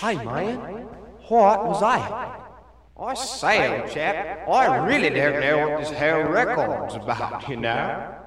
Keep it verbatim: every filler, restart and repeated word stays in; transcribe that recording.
Hey, man, what was that? I say, old chap, I really don't know what this whole record's about, you know.